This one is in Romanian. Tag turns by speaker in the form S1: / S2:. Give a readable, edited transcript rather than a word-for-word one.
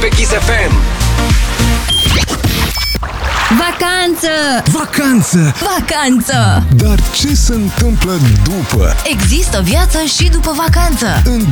S1: pe Kiss FM.
S2: Vacanță!
S3: Vacanță!
S2: Vacanță!
S3: Dar ce se întâmplă după?
S2: Există viață și după vacanță.
S3: În